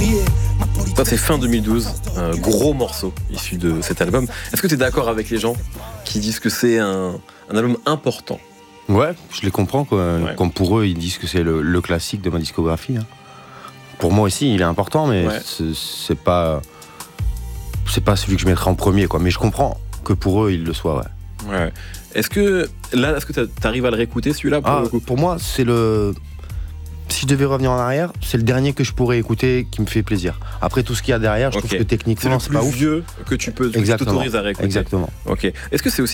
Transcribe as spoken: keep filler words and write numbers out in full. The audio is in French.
Ça, c'est fin deux mille douze, un gros morceau issu de cet album. Est-ce que tu es d'accord avec les gens qui disent que c'est un, un album important ? Ouais, je les comprends, quoi. Ouais. Comme pour eux, ils disent que c'est le, le classique de ma discographie. Hein. Pour moi aussi, il est important, mais Ouais. c'est, c'est pas, c'est pas celui que je mettrais en premier, quoi. Mais je comprends que pour eux, il le soit, ouais. Ouais. Est-ce que là, est-ce que tu arrives à le réécouter celui-là pour Ah, le coup ? pour moi, c'est le. Si je devais revenir en arrière, c'est le dernier que je pourrais écouter qui me fait plaisir. Après tout ce qu'il y a derrière, je Ok. trouve que C'est techniquement, le c'est, plus pas ouf. vieux que tu peux, que tu Exactement. t'autorises à réécouter. Exactement. Ok. Est-ce que c'est aussi